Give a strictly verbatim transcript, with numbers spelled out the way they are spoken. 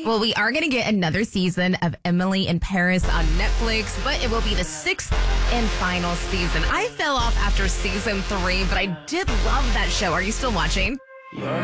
Well, we are going to get another season of Emily in Paris on Netflix, but it will be the sixth and final season. I fell off after season three, but I did love that show. Are you still watching?